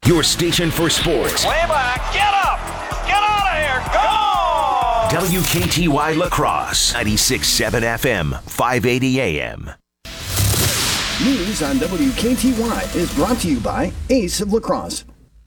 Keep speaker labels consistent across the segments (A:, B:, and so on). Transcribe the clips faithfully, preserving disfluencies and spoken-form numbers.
A: Your station for sports.
B: Way back. Get up. Get out of here. Go.
A: W K T Y La Crosse, ninety-six point seven F M, five eighty A M.
C: News on W K T Y is brought to you by Ace of La Crosse.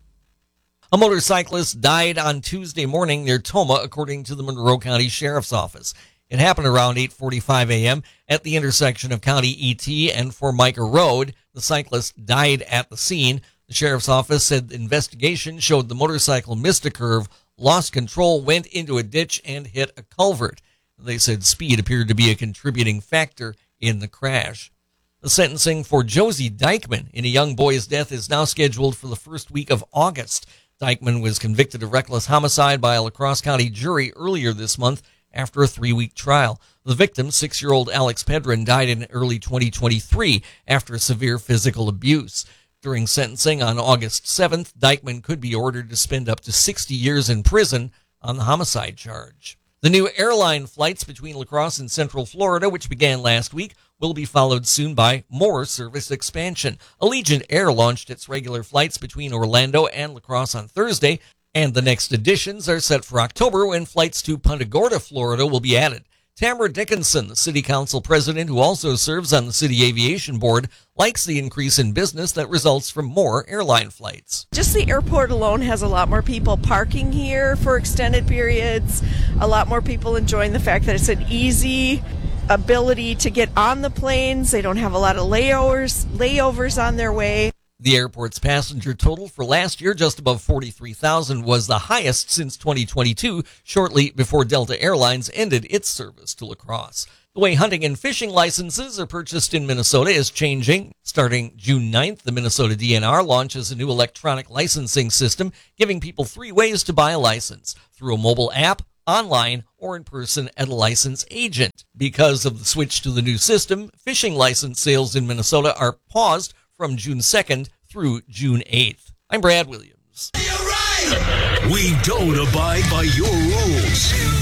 D: A motorcyclist died on Tuesday morning near Tomah, according to the Monroe County Sheriff's Office. It happened around eight forty-five A M at the intersection of County E T and Formica Road. The cyclist died at the scene. The Sheriff's Office said the investigation showed the motorcycle missed a curve, lost control, went into a ditch, and hit a culvert. They said speed appeared to be a contributing factor in the crash. The sentencing for Josie Dykeman in a young boy's death is now scheduled for the first week of August. Dykeman was convicted of reckless homicide by a La Crosse County jury earlier this month after a three-week trial. The victim, six-year-old Alex Pedron, died in early twenty twenty-three after severe physical abuse. During sentencing on August seventh, Dykeman could be ordered to spend up to sixty years in prison on the homicide charge. The new airline flights between La Crosse and Central Florida, which began last week, will be followed soon by more service expansion. Allegiant Air launched its regular flights between Orlando and La Crosse on Thursday, and the next editions are set for October when flights to Punta Gorda, Florida will be added. Tamara Dickinson, the city council president who also serves on the city aviation board, likes the increase in business that results from more airline flights.
E: Just the airport alone has a lot more people parking here for extended periods, a lot more people enjoying the fact that it's an easy ability to get on the planes. They don't have a lot of layovers, layovers on their way.
D: The airport's passenger total for last year, just above forty-three thousand, was the highest since twenty twenty-two, shortly before Delta Airlines ended its service to La Crosse. The way hunting and fishing licenses are purchased in Minnesota is changing. Starting June ninth, the Minnesota D N R launches a new electronic licensing system, giving people three ways to buy a license: through a mobile app, online, or in person at a license agent. Because of the switch to the new system, fishing license sales in Minnesota are paused from June second through June eighth. I'm Brad Williams.
A: You're right. We don't abide by your rules.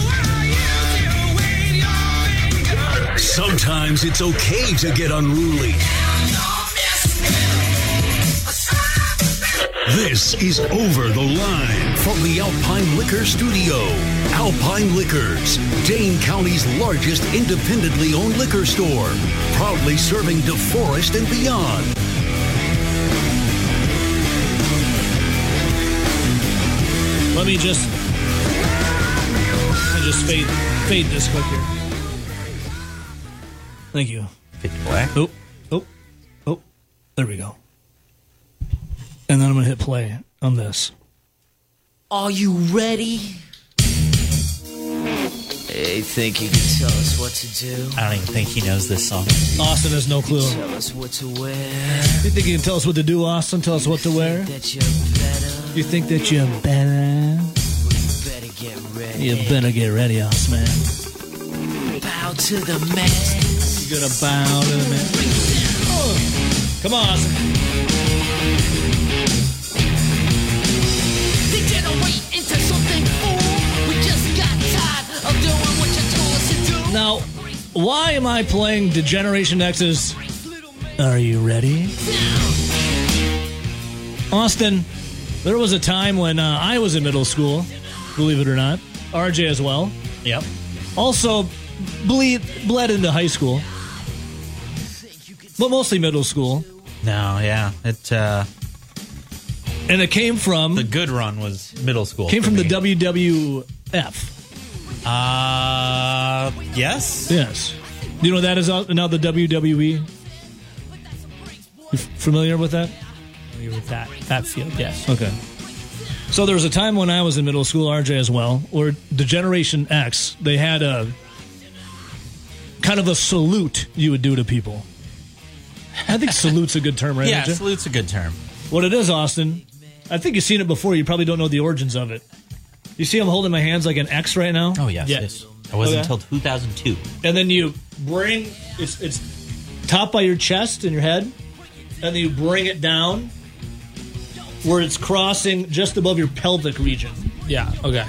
A: Sometimes it's okay to get unruly. This is Over the Line from the Alpine Liquor Studio. Alpine Liquors, Dane County's largest independently owned liquor store, proudly serving DeForest and beyond.
F: Let me just, let me just fade, fade this quick here. Thank you.
G: Fade to black.
F: Oh, oh, oh. There we go. And then I'm going to hit play on this.
H: Are you ready? Hey, think you can tell us what to do?
G: I don't even think he knows this song.
F: Austin has no clue.
H: Tell us what to wear.
F: You think you can tell us what to do, Austin? Tell us what to wear?
H: That you're better.
F: You think that you're better?
H: You better get ready.
F: You better get ready, Austin, man.
H: Bow to the man.
F: You're going to bow to the man. Oh. Come on, Austin.
H: Degenerate into something fool. We just got tired of doing what you told us to do.
F: Now, why am I playing Degeneration X's Are You Ready? Austin, there was a time when uh, I was in middle school, believe it or not. R J as well.
G: Yep.
F: Also, bleed, bled into high school. But mostly middle school.
G: No, yeah. It, uh...
F: And it came from...
G: The good run was middle school.
F: Came from
G: me.
F: the W W F.
G: Uh, yes?
F: Yes. Do you know what that is now, the W W E? You familiar with that?
I: With that, that field, yes.
F: Okay. So there was a time when I was in middle school, R J as well, where the Generation X, they had a kind of a salute you would do to people. I think salute's a good term, right?
G: Yeah,
F: R J?
G: salute's a good term.
F: What it is, Austin, I think you've seen it before. You probably don't know the origins of it. You see I'm holding my hands like an X right now?
G: Oh, yes.
F: Yes.
G: It wasn't
F: Okay.
G: until two thousand two.
F: And then you bring, it's, it's top by your chest and your head, and then you bring it down where it's crossing just above your pelvic region.
I: Yeah, okay.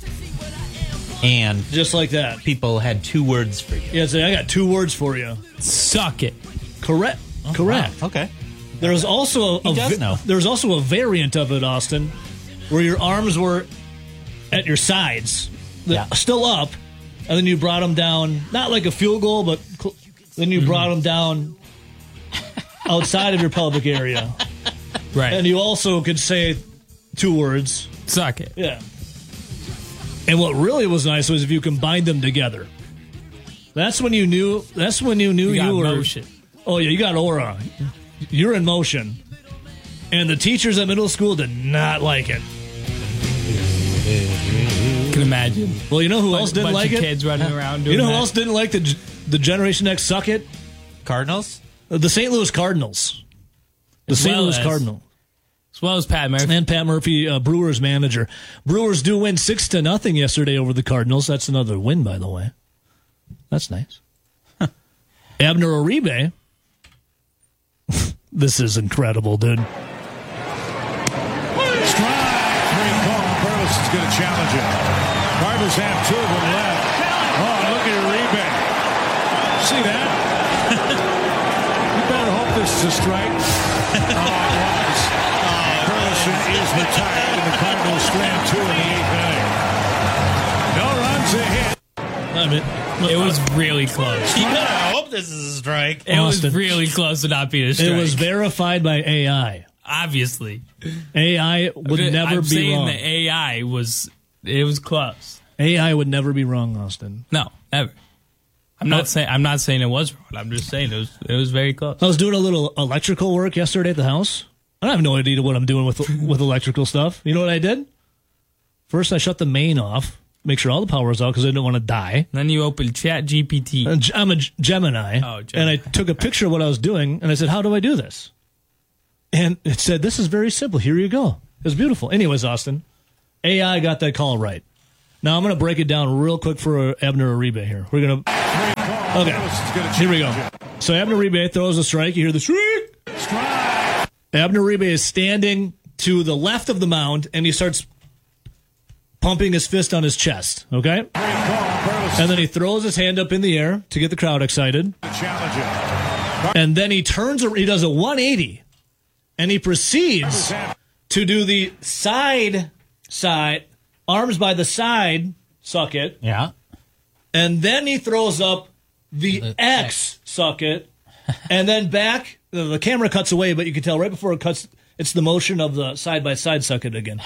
G: And
F: just like that.
G: People had two words for you.
F: Yeah, so I got two words for you.
I: Suck it.
F: Correct.
G: Oh,
F: Correct.
G: Wow. Okay.
F: There was also a,
G: He
F: a
G: does
F: va-
G: know.
F: there was also a variant of it, Austin, where your arms were at your sides, the-
G: Yeah.
F: still up, and then you brought them down, not like a field goal, but cl- then you
I: Mm-hmm.
F: brought them down outside of your pelvic area.
I: Right.
F: And you also could say two words.
I: Suck it.
F: Yeah. And what really was nice was if you combined them together. That's when you knew. That's when you knew
I: You
F: you,
I: got
F: were.
I: motion.
F: Oh yeah, you got aura. You're in motion. And the teachers at middle school did not like it.
I: Can imagine.
F: Well, you know who
I: Bunch-
F: else didn't
I: bunch
F: like
I: of
F: it?
I: kids running around doing
F: You know who
I: that.
F: else didn't like the the Generation X suck it?
G: Cardinals?
F: The Saint Louis Cardinals. The
I: As
F: Saint
I: well
F: Louis
I: as-
F: Cardinals.
I: As well as Pat Murphy.
F: And Pat Murphy, uh, Brewers manager. Brewers do win six to nothing yesterday over the Cardinals. That's another win, by the way. That's nice. Abner Uribe. This is incredible, dude.
J: Strike. Three call. Burles is going to challenge it. Cardinals have two of them left. Oh, look at Uribe. See that? You better hope this is a strike. Oh, it was. Burleson is retired, and the Cardinals slam two in the eighth inning. No runs ahead.
F: I mean,
I: It was really close.
G: You better hope this is a strike.
I: It was
F: Austin.
I: really close to not being a strike.
F: it was verified by A I.
I: Obviously.
F: A I would
I: I'm
F: never be
I: saying
F: wrong.
I: the A I was, it was close.
F: A I would never be wrong, Austin.
I: No, never. I'm not saying I'm not saying it was wrong. I'm just saying it was it was very close.
F: I was doing a little electrical work yesterday at the house. I have no idea what I'm doing with with electrical stuff. You know what I did? First, I shut the main off, make sure all the power was out because I didn't want to die.
I: Then you opened Chat G P T.
F: Uh, G- I'm a G- Gemini,
I: Oh, Gemini.
F: and I took a picture of what I was doing, and I said, "How do I do this?" And it said, "This is very simple. Here you go." It was beautiful. Anyways, Austin, A I got that call right. Now I'm going to break it down real quick for Abner Uribe here. We're going to. Okay, here we go. So Abner Uribe throws a strike. You hear the strike.
J: Strike.
F: Abner Uribe is standing to the left of the mound, and he starts pumping his fist on his chest. Okay,
J: Three call. Burleson
F: and then he throws his hand up in the air to get the crowd excited.
J: challenge it.
F: And then he turns, he does a one eighty, and he proceeds to do the side, side, arms by the side, suck it.
G: Yeah.
F: And then he throws up the X, suck it. And then back, the the camera cuts away, but you can tell right before it cuts, it's the motion of the side by side, suck it again.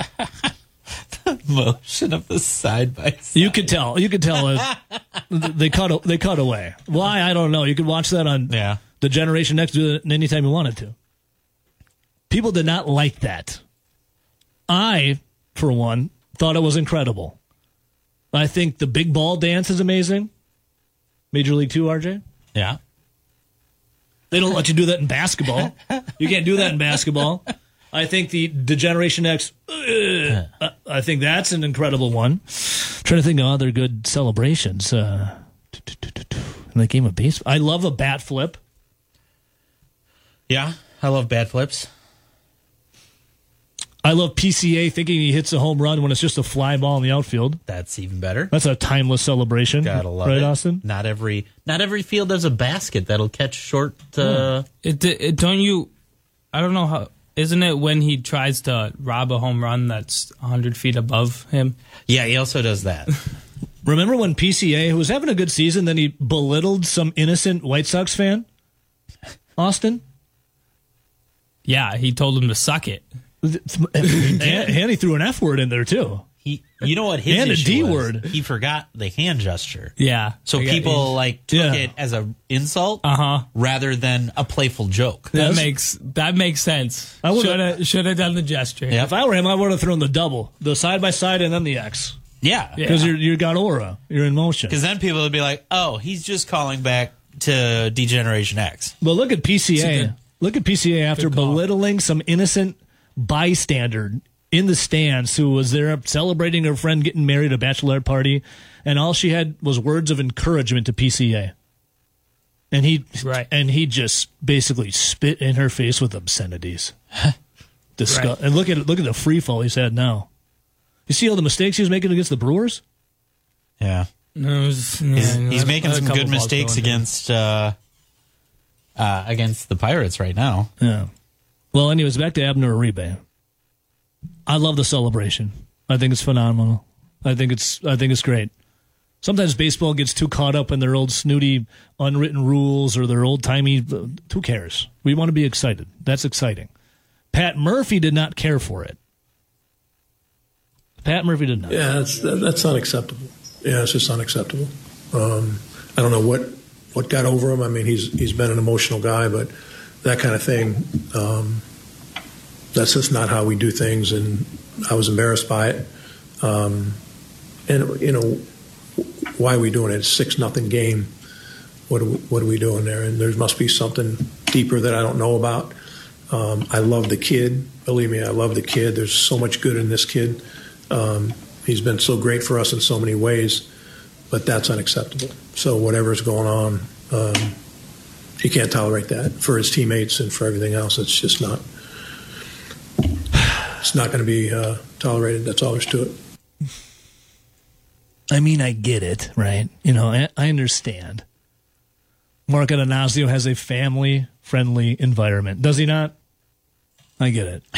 G: Motion of the side by side.
F: You could tell, you could tell it, they cut, they cut away. Why? I don't know. You could watch that on
G: Yeah.
F: the Generation X, do it anytime you wanted to. People did not like that. I, for one, thought it was incredible. I think the big ball dance is amazing. Major League Two, R J.
G: Yeah.
F: They don't let you do that in basketball. You can't do that in basketball. I think the, the Generation X, uh, I think that's an incredible one. Trying to think of other good celebrations. Uh, in the game of baseball. I love a bat flip.
G: Yeah. I love bad flips.
F: I love P C A thinking he hits a home run when it's just a fly ball in the outfield.
G: That's even better.
F: That's a timeless celebration.
G: Gotta love
F: right,
G: it.
F: Austin?
G: Not every not every field has a basket that'll catch short. Uh,
I: It, it don't you? I don't know how. Isn't it when he tries to rob a home run that's one hundred feet above him?
G: Yeah, he also does that.
F: Remember when P C A, who was having a good season, then he belittled some innocent White Sox fan? Austin?
I: Yeah, he told him to suck it.
F: and, and he threw an F word in there, too.
G: He, you know what his
F: And a
G: issue
F: D
G: was?
F: word.
G: He forgot the hand gesture.
I: Yeah.
G: So
I: I got-
G: people like took
F: Yeah.
G: it as a insult
I: Uh-huh.
G: rather than a playful joke.
I: That
F: Yes.
I: makes that makes sense.
F: I would've-
I: Should have should have done the gesture.
G: Yeah.
F: If I were him, I would have thrown the double, the side by side, and then the X.
G: Yeah.
F: Because
I: Yeah.
F: you're you got aura, you're in motion.
G: Because then people would be like, oh, he's just calling back to Degeneration X.
F: But look at P C A.
I: good-
F: Look at P C A after
I: good call.
F: belittling some innocent bystander in the stands who was there celebrating her friend getting married at a bachelorette party, and all she had was words of encouragement to P C A. And he
I: Right.
F: and he just basically spit in her face with obscenities. Disgust.
I: Right.
F: And look at look at the free fall he's had now. You see all the mistakes he was making against the Brewers?
G: Yeah.
I: No, it was- yeah,
G: He's,
I: no,
G: he's
I: I-
G: making
I: I had a
G: some
I: couple
G: good
I: balls
G: mistakes
I: going in.
G: against uh, uh, against the Pirates right now.
F: Yeah. Well, anyways, back to Abner Uribe. I love the celebration. I think it's phenomenal. I think it's I think it's great. Sometimes baseball gets too caught up in their old snooty unwritten rules or their old-timey, who cares? We want to be excited. That's exciting. Pat Murphy did not care for it. Pat Murphy did not.
K: Yeah, that's that's unacceptable. Yeah, it's just unacceptable. Um, I don't know what, what got over him. I mean, he's he's been an emotional guy, but that kind of thing, um, that's just not how we do things, and I was embarrassed by it. Um, and, you know, why are we doing it? It's six nothing game. What are we, what are we doing there? And there must be something deeper that I don't know about. Um, I love the kid. Believe me, I love the kid. There's so much good in this kid. Um, he's been so great for us in so many ways, but that's unacceptable. So whatever's going on, um, he can't tolerate that for his teammates and for everything else. It's just not. It's not going to be uh, tolerated. That's all there's to it.
F: I mean, I get it, right? You know, I, I understand. Mark Atanasio has a family-friendly environment. Does he not? I get it.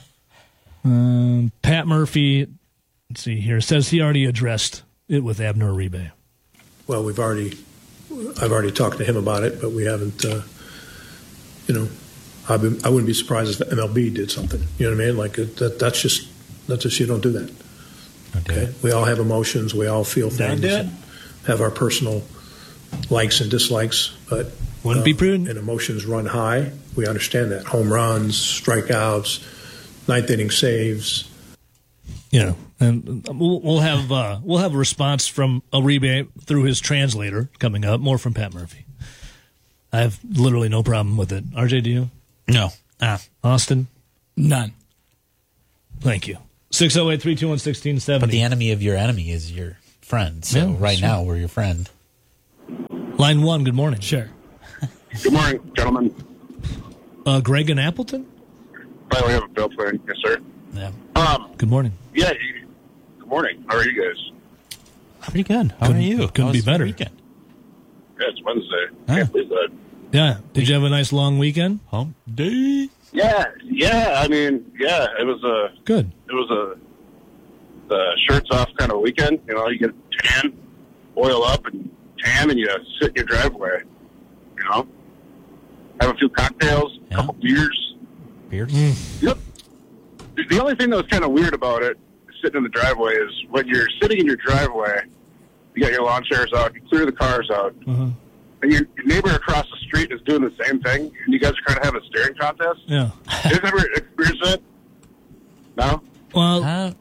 F: um, Pat Murphy, let's see here, says he already addressed it with Abner Uribe.
K: Well, we've already, I've already talked to him about it, but we haven't, uh, you know, I've been, I wouldn't be surprised if the M L B did something. You know what I mean? Like, that, that's just, that's just, you don't do that. Okay. We all have emotions. We all feel things.
F: Dad,
K: have our personal likes and dislikes, but
F: wouldn't
K: uh,
F: be prudent.
K: And emotions run high. We understand that. Home runs, strikeouts, ninth inning saves.
F: You know, and we'll, we'll have uh, we'll have a response from Uribe through his translator coming up. More from Pat Murphy. I have literally no problem with it. R J, do you?
G: No. Ah.
F: Austin?
I: None.
F: Thank you. six oh eight, three two one, one six seven zero.
G: But the enemy of your enemy is your friend. So
F: Yeah,
G: right
F: sure.
G: now, we're your friend.
F: Line one, good morning.
I: Sure.
L: Good morning, gentlemen.
F: Uh, Greg in Appleton?
L: By the way, I have a bill plan. Yes, sir.
G: Yeah.
L: Um,
F: Good morning.
L: yeah, you, good morning. How are you guys?
G: Pretty good. How
F: Couldn't-
G: are you?
F: couldn't
G: How
F: be
G: was your
F: better.
G: weekend?
L: Yeah, it's Wednesday.
G: Ah.
L: Can't believe that.
F: Yeah. Did you have a nice long weekend?
G: Hump day.
L: Yeah, yeah. I mean, yeah, it was a
F: Good.
L: it was a the shirts off kind of weekend. You know, you get tan, oil up, and tan, and you sit in your driveway. You know, have a few cocktails, a
G: Yeah.
L: couple beers.
G: Beers?
L: Yep. The- The only thing that was kind of weird about it, sitting in the driveway, is when you're sitting in your driveway, you got your lawn chairs out, you clear the cars out,
F: Uh-huh.
L: and your, your neighbor across the street is doing the same thing, and you guys are kind of having a staring contest.
F: Yeah.
L: You guys ever experienced that? No?
F: Well,
G: Uh,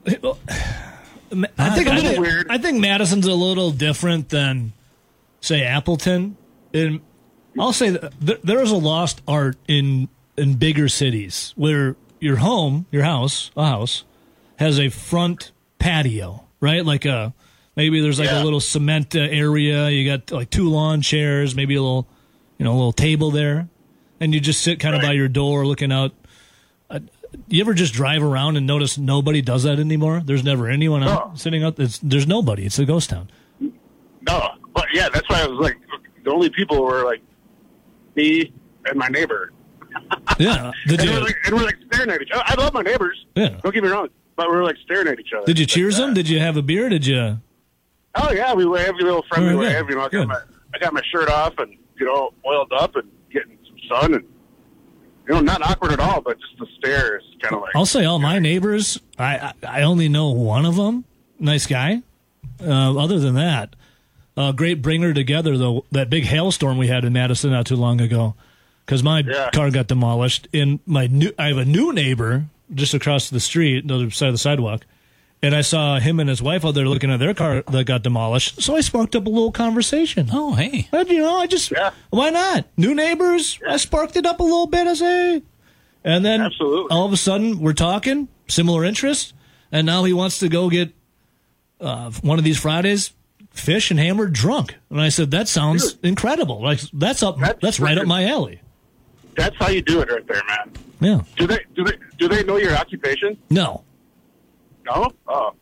F: I think
L: a
F: I
L: little
F: think,
L: weird.
F: I think Madison's a little different than, say, Appleton. And I'll say that there, there is a lost art in in bigger cities where your home, your house, a house, has a front patio, right? Like a maybe there's like
L: Yeah.
F: a little cement uh, area. You got like two lawn chairs, maybe a little, you know, a little table there, and you just sit kind of
L: Right.
F: by your door looking out. Uh, you ever just drive around and notice nobody does that anymore? There's never anyone out
L: No.
F: sitting out. It's, there's nobody. It's a ghost town.
L: No. But yeah, that's why I was like, the only people were like me and my neighbor.
F: Yeah. Did
L: and,
F: you
L: we're like, and we're like staring at each other. I love my neighbors.
F: Yeah.
L: Don't get me wrong. But we were like staring at each other.
F: did you
L: Like
F: cheers
L: that.
F: them? Did you have a beer? Did you?
L: Oh yeah, we wave, a little friendly
F: Oh, yeah.
L: wave. You know, I
F: Good.
L: got my I got my shirt off and you know oiled up and getting some sun and you know not awkward at all, but just the stare is kind of like.
F: I'll say all my neighbors. I I, I only know one of them. Nice guy. Uh, other than that, uh, great bringer together though. That big hailstorm we had in Madison not too long ago, because my
L: Yeah.
F: car got demolished. In my new, I have a new neighbor just across the street, the other side of the sidewalk. And I saw him and his wife out there looking at their car that got demolished. So I sparked up a little conversation.
G: Oh, hey.
F: But, you know, I just,
L: Yeah.
F: why not? New neighbors. I sparked it up a little bit. I say, and then
L: Absolutely.
F: all of a sudden we're talking, similar interests. And now he wants to go get uh, one of these Fridays, fish and hammered drunk. And I said, that sounds
L: Dude.
F: incredible. Like that's up, that's,
L: That's
F: right up
L: freaking-
F: my alley.
L: That's how you do it right there, man.
F: Yeah.
L: Do they do they do they know your occupation?
F: No.
L: No. Oh.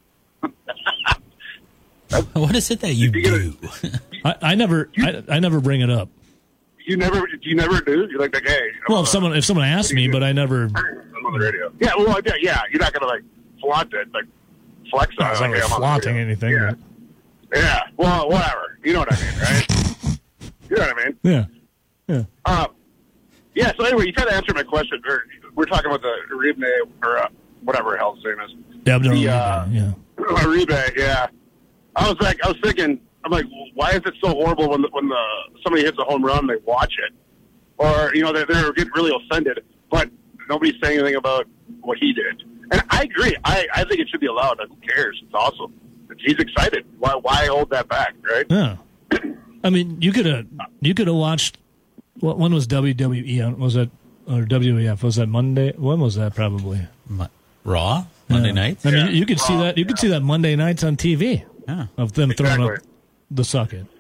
G: What is it that you
L: You gotta-
G: do?
F: I, I never, I, I never bring it up.
L: you never, do you never do? You're like, like hey.
F: Well, if someone if someone asked me, but I never.
L: I'm on the radio. Yeah, well, yeah, yeah. You're not gonna like flaunt it, like flex on it.
F: It's
L: Like,
F: not
L: hey,
F: really
L: I'm on the
F: flaunting
L: radio.
F: anything.
L: Yeah. Yeah. Well, whatever. You know what I mean, right? You know what I mean?
F: Yeah. Yeah.
L: Uh, yeah. So anyway, you kind of answered my question. Or we're talking about the Uribe or uh, whatever the hell his name is.
F: Yeah.
L: The, uh,
F: yeah.
L: Uribe. Yeah. I was like, I was thinking, I'm like, why is it so horrible when the, when the somebody hits a home run, they watch it, or you know they're, they're getting really offended, but nobody's saying anything about what he did. And I agree. I, I think it should be allowed. Who cares? It's awesome. He's excited. Why why hold that back, right?
F: Yeah. I mean, you could have you could have watched. What when was W W E on? Was that or W W F? Was that Monday? When was that? Probably
G: Mo- Raw Monday
F: yeah.
G: nights.
F: I mean,
L: Yeah.
F: you could see
L: Raw,
F: that. You could
L: yeah.
F: see that Monday nights on T V
G: Yeah.
F: of them throwing up
L: Exactly.
F: the suck it.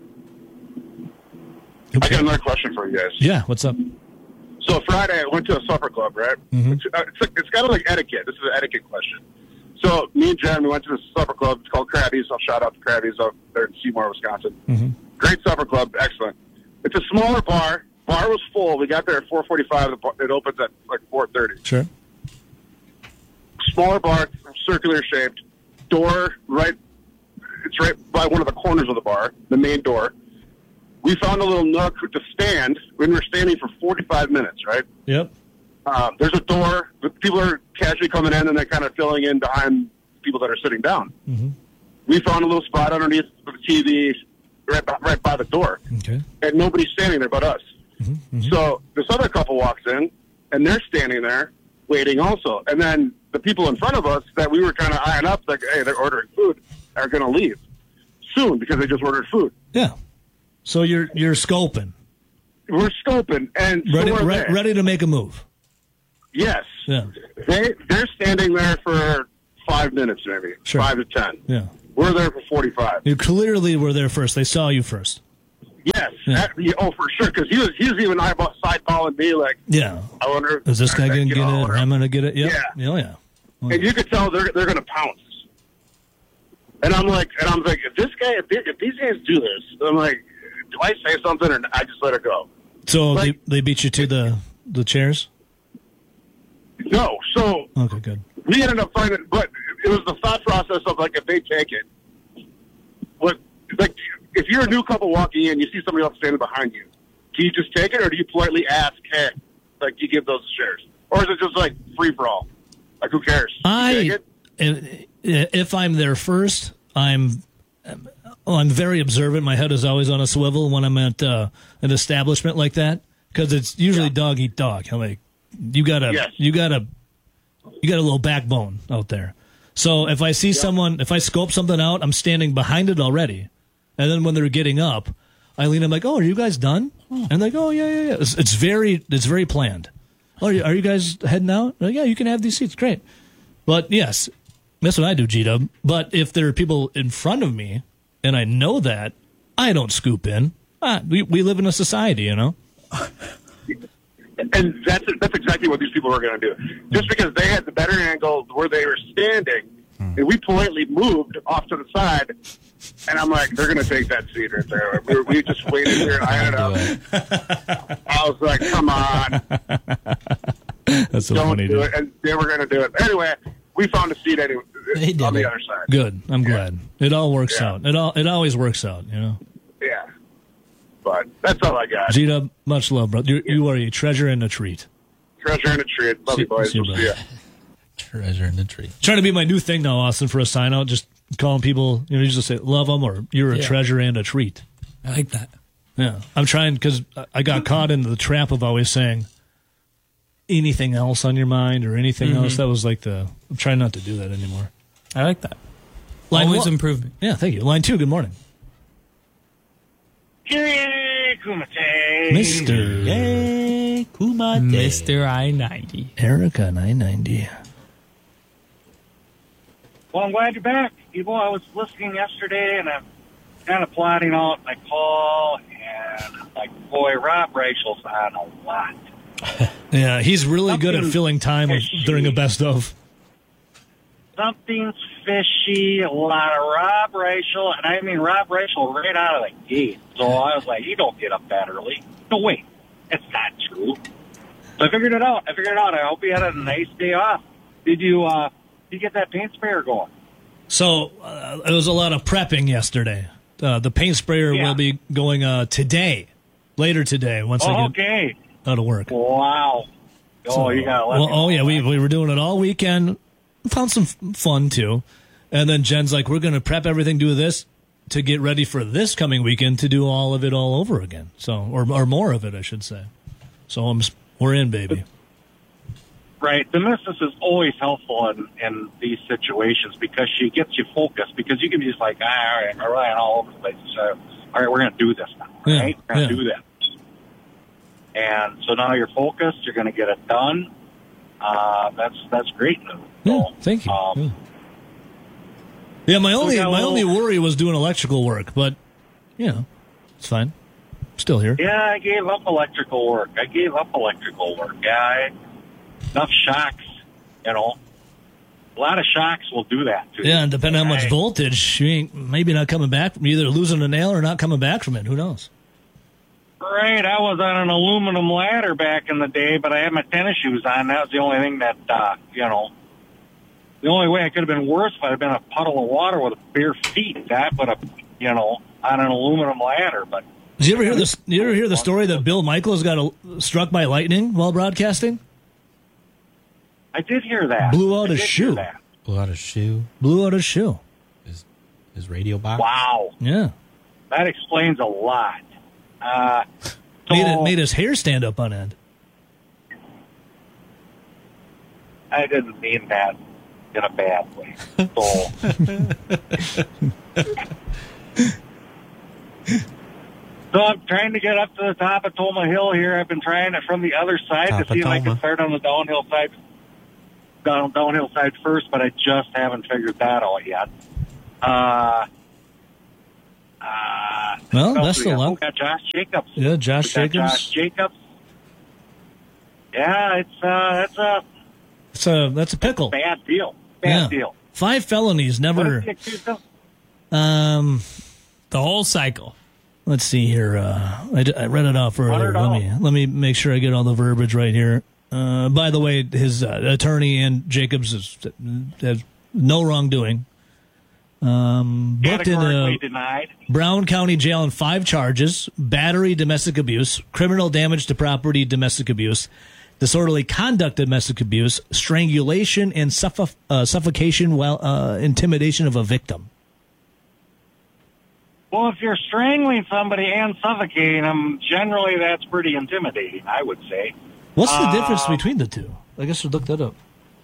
L: I got another question for you guys.
F: Yeah. What's up?
L: So Friday, I went to a supper club, right?
F: Mhm.
L: It's, uh, it's, it's kind of like etiquette. This is an etiquette question. So me and Jen, we went to this supper club. It's called Krabby's. I'll shout out to Krabby's up there in Seymour, Wisconsin.
F: Mm-hmm.
L: Great supper club. Excellent. It's a smaller bar. Bar was full. We got there at four forty-five. The bar- It opens at like four thirty.
F: Sure.
L: Smaller bar, circular shaped. Door right. It's right by one of the corners of the bar, the main door. We found a little nook to stand. We were standing for forty-five minutes, right?
F: Yep.
L: Uh, there's a door. The people are casually coming in, and they're kind of filling in behind people that are sitting down.
F: Mm-hmm.
L: We found a little spot underneath the T V right by, right by the door,
F: Okay.
L: and nobody's standing there but us.
F: Mm-hmm. Mm-hmm.
L: So this other couple walks in, and they're standing there waiting also. And then the people in front of us that we were kind of eyeing up, like, hey, they're ordering food, are going to leave soon because they just ordered food.
F: Yeah. So you're you're scoping,
L: We're scoping, and so
F: ready
L: are
F: re-
L: they.
F: ready to make a move.
L: Yes.
F: Yeah.
L: They, they're standing there for five minutes, maybe.
F: Sure.
L: Five to ten.
F: Yeah.
L: We're there for forty-five.
F: You clearly were there first. They saw you first.
L: Yes.
F: Yeah.
L: That, yeah, oh, for sure, because he was, he was even eyeball, side-balling me, like,
F: Yeah.
L: I wonder...
F: Is this guy going to
L: you
F: get
L: know,
F: it? Or I'm going to get it? Yep.
L: Yeah.
F: Oh, yeah. Oh,
L: And
F: yeah.
L: you could tell they're, they're going to pounce. And I'm like, and I'm like, if this guy, if, they, if these guys do this, I'm like, do I say something or I just let it go?
F: So
L: like-
F: they, they beat you to the, the chairs?
L: No. So
F: Okay, good.
L: we ended up finding, but it was the thought process of like, if they take it, what, like, if you're a new couple walking in, you see somebody else standing behind you, do you just take it or do you politely ask, hey, like, do you give those shares? Or is it just like free for all? Like, who cares? You take
F: I,
L: it?
F: if, if I'm there first, I'm, I'm very observant. My head is always on a swivel when I'm at uh, an establishment like that because it's usually
L: Yeah.
F: dog eat dog. I'm like, you gotta,
L: Yes.
F: you gotta, you got a little backbone out there. So if I see someone, if I scope something out, I'm standing behind it already. And then when they're getting up, I lean, I'm like, oh, are you guys done? And they're like, oh, yeah, yeah, yeah. It's, it's very, it's very planned. Oh, are you, are you guys heading out? Like, yeah, you can have these seats. Great. But yes, that's what I do, G-Dub. But if there are people in front of me and I know that, I don't scoop in. Ah, we, we live in a society, you know?
L: And that's that's exactly what these people were going to do. Just because they had the better angle where they were standing, and we politely moved off to the side, and I'm like, they're going to take that seat right there. We, were, we just waited here and I ended up. I was like, come on,
F: That's so
L: don't
F: funny,
L: do
F: dude.
L: it. And they were going to do it. Anyway, we found a seat anyway
G: They did
L: on the
G: it.
L: other side.
F: Good. I'm glad. It all works
L: Yeah.
F: out. It all it always works out, you know?
L: Yeah. But that's all I got.
F: G-Dub, much love, bro. You, you are a treasure and a treat.
L: Treasure and a treat. Love
F: See-
L: you, boys.
F: see you,
L: We'll
F: bro.
L: see ya.
G: Treasure in the tree.
F: Trying to be my new thing now, Austin, for a sign out. Just calling people, you know, you just say, love them or you're a
I: Yeah.
F: treasure and a treat.
I: I like that.
F: Yeah. I'm trying because I got caught into the trap of always saying anything else on your mind or anything
I: Mhm.
F: else. That was like the, I'm trying not to do that anymore.
I: I like that.
F: Line
I: Always
F: one-
I: improving.
F: Yeah, thank you. Line two, good morning.
B: Yay, Kumite.
F: Mister
G: Yay, Kumate.
I: Mister I ninety.
F: Erica nine ninety.
B: Well, I'm glad you're back, people. I was listening yesterday, and I'm kind of plotting out my call, and like, boy, Rob Rachel's on a lot.
F: Yeah, he's really good at
B: Something
F: filling time of,
B: fishy.
F: during a best of.
B: Something's fishy, a lot of Rob Rachel, and I mean Rob Rachel right out of the gate. So I was like, you don't get up that early. No, wait. It's not true. So I figured it out. I figured it out. I hope you had a nice day off. Did you, uh, did you get that paint sprayer going?
F: So uh, there was a lot of prepping yesterday. Uh, the paint sprayer
B: Yeah.
F: will be going uh, today, later today, once I
B: Oh,
F: get
B: okay.
F: out of work.
B: Wow. Oh,
F: So,
B: you got to let
F: well,
B: me
F: oh
B: know.
F: yeah, we we were doing it all weekend. Found some f- fun too, and then Jen's like, "We're going to prep everything, do this to get ready for this coming weekend to do all of it all over again." So, or or more of it, I should say. So I'm s- we're in, baby.
B: Right. The missus is always helpful in, in these situations because she gets you focused. Because you can be just like, ah, all right, all right, all over the place. So, all right, we're going to do this now.
F: Yeah,
B: Right? We're going to
F: yeah.
B: do this. And so now you're focused. You're going to get it done. Uh, that's that's great news.
F: Yeah, thank you.
B: Um,
F: yeah. Yeah, my
B: So we
F: only
B: got a
F: my
B: little-
F: only worry was doing electrical work, but you know, it's fine. Still here.
B: Yeah, I gave up electrical work. I gave up electrical work. Yeah, I, enough shocks, you know. A lot of shocks will do that to you.
F: Yeah, and depending on how much
B: Right.
F: voltage, you ain't maybe not coming back from either losing a nail or not coming back from it. Who knows?
B: Right, I was on an aluminum ladder back in the day, but I had my tennis shoes on. That was the only thing that, uh, you know, the only way I could have been worse if I'd have been a puddle of water with bare feet. That would have, you know, on an aluminum ladder. But
F: Did you ever hear this? Did you ever hear the story that Bill Michaels got a, struck by lightning while broadcasting?
B: I did hear that.
F: Blew out
B: I
F: his
B: did
F: shoe.
B: hear that.
G: Blew out his shoe.
F: Blew out his shoe.
G: His, his radio box.
B: Wow,
F: Yeah,
B: that explains a lot. Uh, so,
F: made it made his hair stand up on end.
B: I didn't mean that in a bad way. So, so I'm trying to get up to the top of Toma Hill here. I've been trying it from the other side
G: Top
B: to see
G: of
B: if I can
G: Toma.
B: start on the downhill side, down downhill side first, but I just haven't figured that out yet. Uh, uh,
F: Well,
B: what else
F: best
B: we
F: of
B: got?
F: luck.
B: We got Josh Jacobs.
F: Yeah, Josh
B: We got
F: Jacobs.
B: Josh Jacobs. Yeah, it's uh, that's a
F: It's a that's a pickle.
B: bad deal. Bad
F: Yeah.
B: deal.
F: Five felonies.
B: What
F: Never.
B: is he accused of?
F: Um,
I: The whole cycle.
F: let's see here. Uh, I, d- I read it off earlier.
B: Watered
F: Let me let me make sure I get all the verbiage right here. Uh, by the way, his uh, attorney and Jacobs is, has no wrongdoing. Um, booked in
B: Categorically
F: a
B: denied.
F: Brown County Jail on five charges: battery, domestic abuse, criminal damage to property, domestic abuse, disorderly conduct, domestic abuse, strangulation, and suffo- uh, suffocation while uh, intimidation of a victim.
B: Well, if you're strangling somebody and suffocating them, generally that's pretty intimidating, I would say.
F: What's the
B: Uh,
F: difference between the two? I guess we'll look that up.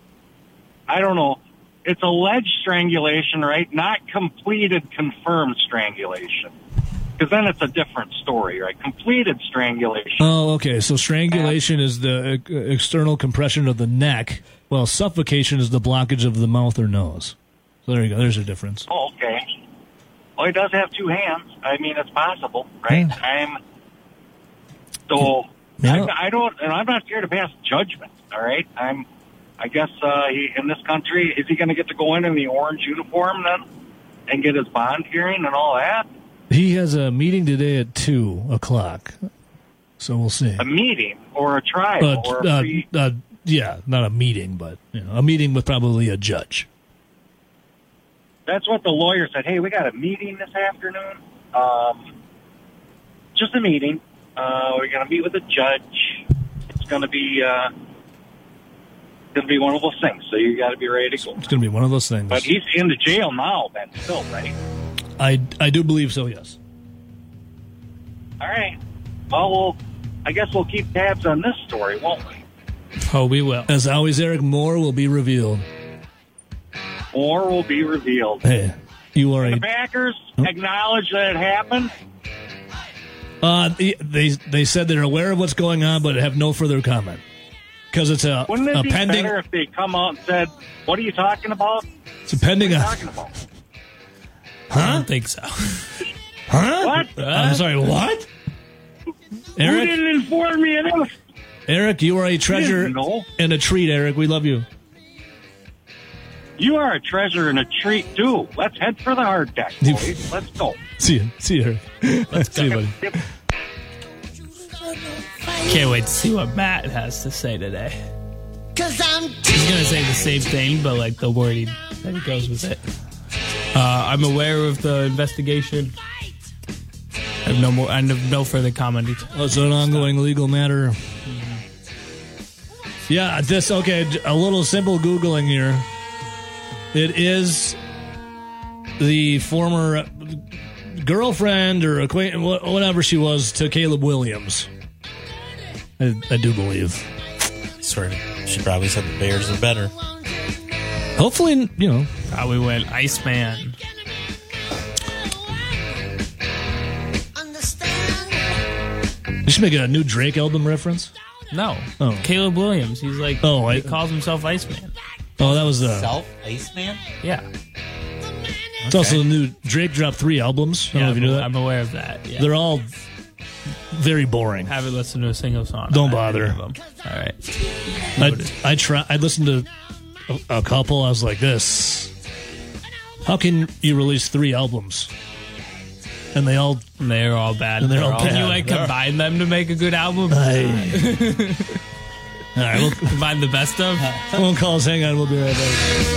B: I don't know. It's alleged strangulation, right? Not completed, confirmed strangulation. Because then it's a different story, right? Completed strangulation.
F: Oh, okay. So strangulation is the uh, external compression of the neck, while suffocation is the blockage of the mouth or nose. So there you go. There's a difference.
B: Oh, okay. Well, he does have two hands. I mean, it's possible, right?
F: Yeah.
B: I'm so
F: Yeah.
B: I, I don't, and I'm not here to pass judgment. All right, I'm. I guess uh, he, in this country, is he going to get to go in in the orange uniform then and get his bond hearing and all that?
F: He has a meeting today at two o'clock. So we'll see.
B: A meeting or a trial
F: Uh,
B: or a
F: uh,
B: pre-
F: uh, yeah, not a meeting, but you know, a meeting with probably a judge.
B: That's what the lawyer said. Hey, we got a meeting this afternoon. Um, just a meeting. Uh, we're going to meet with a judge. It's going to be uh, going to be one of those things. So you got to be ready to go.
F: It's going to be one of those things.
B: But he's in the jail now, Ben. Still, right?
F: I I do believe so. Yes.
B: All right. Well, we'll I guess we'll keep tabs on this story, won't we?
I: Oh, we will.
F: As always, Eric, more will be revealed.
B: More will be revealed.
F: Hey, you are
B: And
F: a
B: the backers acknowledge that it happened.
F: Uh, they they they said they're aware of what's going on, but have no further comment because it's a,
B: Wouldn't it
F: a
B: be
F: pending.
B: better if they come out and said, "What are you talking about?
F: It's a pending.
B: What are you
F: Uh,
B: talking about?"
I: I don't think so.
F: huh?
B: What?
F: I'm sorry. What?
B: Who
F: Eric,
B: didn't inform me of this?
F: Eric, you are a treasure
B: didn't know.
F: and a treat. Eric, we love you.
B: You are a treasure and a treat too. Let's head for the hard deck, boys. Let's go.
F: See you. See you, Eric.
I: Let's
F: See you,
I: go.
F: buddy.
B: Yep.
I: Can't wait to see what Matt has to say today.
H: Cause I'm
I: He's gonna say the same thing, but like the wording that goes with it. Uh, I'm aware of the investigation. I have no more. I have no further comment.
F: Oh, it's an ongoing legal matter. Yeah, this okay. A little simple googling here. It is the former girlfriend or acquaintance, whatever she was, to Caleb Williams. I, I do believe.
G: Sort of. She probably said the Bears are better.
F: Hopefully, you know.
I: Probably went Iceman.
F: You should make a new Drake album reference.
I: No.
F: Oh.
I: Caleb Williams. He's like,
F: oh,
I: he
F: I,
I: calls himself Iceman.
F: Oh, that was uh,
G: Self Iceman?
I: Yeah.
F: It's okay. Also the new Drake dropped three albums. I don't
I: Yeah,
F: know if you knew that.
I: I'm aware of that. Yeah.
F: They're all very boring.
I: Haven't listened to a single song.
F: Don't bother.
I: All right.
F: I I try. I listened to a, a couple. I was like, this. How can you release three albums? And they all
I: and they're all bad.
F: And they're, they're all, all
I: Can
F: bad.
I: you like combine them to make a good album?
F: I, all right, we'll
I: combine the best of.
F: Phone calls. Hang on. We'll be right back.